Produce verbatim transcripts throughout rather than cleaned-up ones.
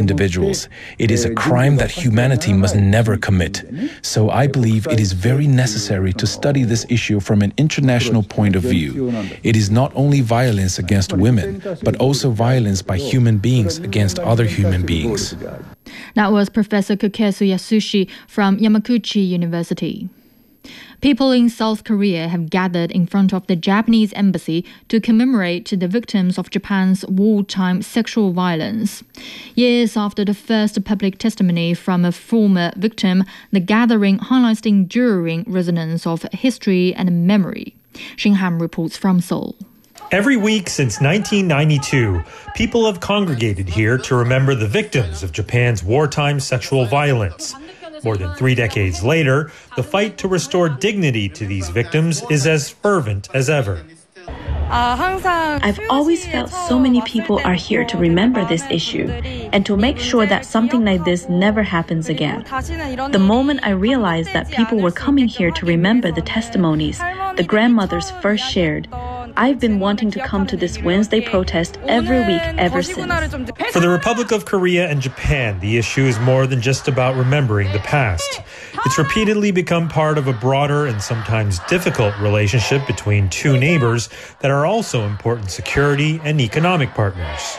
individuals. It is a crime that humanity must never commit. So I believe it is very necessary to study this issue from an international point of view. It is not only violence against women, but also violence by human beings against other human beings. That was Professor Kokesu Yasushi from Yamaguchi University. People in South Korea have gathered in front of the Japanese embassy to commemorate the victims of Japan's wartime sexual violence. Years after the first public testimony from a former victim, the gathering highlights the enduring resonance of history and memory. Shinham reports from Seoul. Every week since nineteen ninety-two, people have congregated here to remember the victims of Japan's wartime sexual violence. More than three decades later, the fight to restore dignity to these victims is as fervent as ever. I've always felt so many people are here to remember this issue and to make sure that something like this never happens again. The moment I realized that people were coming here to remember the testimonies the grandmothers first shared, I've been wanting to come to this Wednesday protest every week ever since. For the Republic of Korea and Japan, the issue is more than just about remembering the past. It's repeatedly become part of a broader and sometimes difficult relationship between two neighbors that are also important security and economic partners.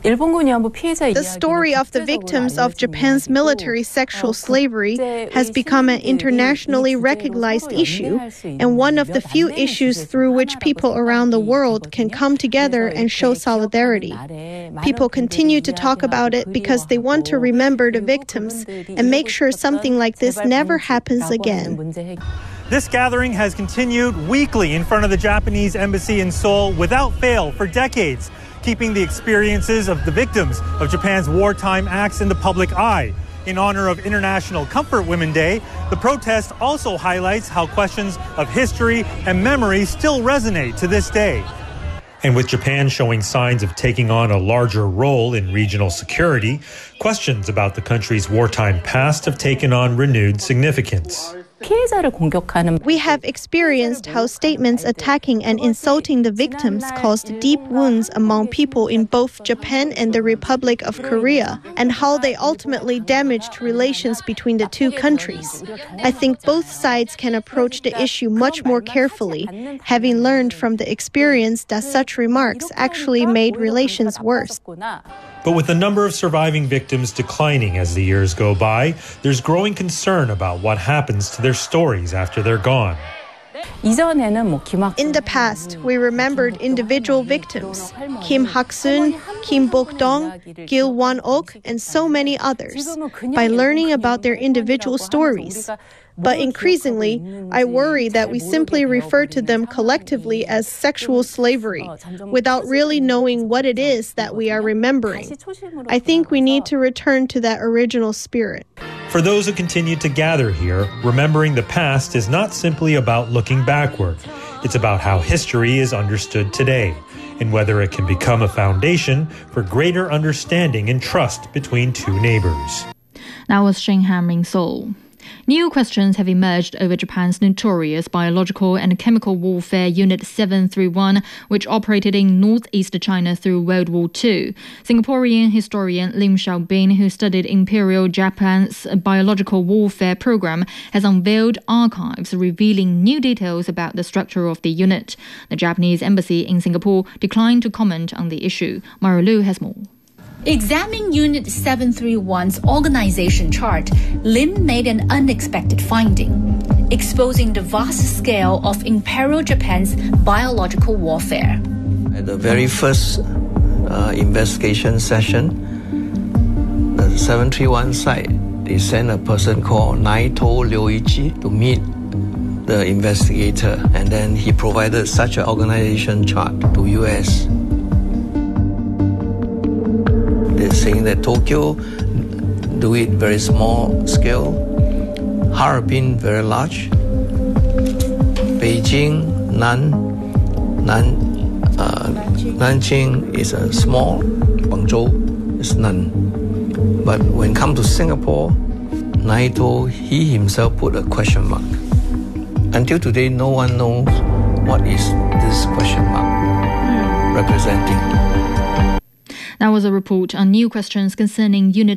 The story of the victims of Japan's military sexual slavery has become an internationally recognized issue and one of the few issues through which people around the world can come together and show solidarity. People continue to talk about it because they want to remember the victims and make sure something like this never happens again. This gathering has continued weekly in front of the Japanese embassy in Seoul without fail for decades, keeping the experiences of the victims of Japan's wartime acts in the public eye. In honor of International Comfort Women Day, the protest also highlights how questions of history and memory still resonate to this day. And with Japan showing signs of taking on a larger role in regional security, questions about the country's wartime past have taken on renewed significance. We have experienced how statements attacking and insulting the victims caused deep wounds among people in both Japan and the Republic of Korea, and how they ultimately damaged relations between the two countries. I think both sides can approach the issue much more carefully, having learned from the experience that such remarks actually made relations worse. But with the number of surviving victims declining as the years go by, there's growing concern about what happens to their stories after they're gone. In the past, we remembered individual victims, Kim Hak-sun, Kim Bok-dong, Gil Won-ok, and so many others, by learning about their individual stories. But increasingly, I worry that we simply refer to them collectively as sexual slavery, without really knowing what it is that we are remembering. I think we need to return to that original spirit. For those who continue to gather here, remembering the past is not simply about looking backward. It's about how history is understood today, and whether it can become a foundation for greater understanding and trust between two neighbors. That was Shinham in Seoul. New questions have emerged over Japan's notorious biological and chemical warfare Unit seven thirty-one, which operated in northeast China through World War Two. Singaporean historian Lim Xiaobin, who studied Imperial Japan's biological warfare program, has unveiled archives revealing new details about the structure of the unit. The Japanese embassy in Singapore declined to comment on the issue. Mara Lu has more. Examining Unit seven thirty-one's organization chart, Lim made an unexpected finding, exposing the vast scale of Imperial Japan's biological warfare. At the very first uh, investigation session, the seven thirty-one site, they sent a person called Naito Ryoichi to meet the investigator, and then he provided such an organization chart to U S They're saying that Tokyo do it very small scale, Harbin very large, Beijing none, none uh, Nanjing is a small, Guangzhou is none. But when it comes to Singapore, Naito, he himself put a question mark. Until today, no one knows what is this question mark representing. That was a report on new questions concerning Unit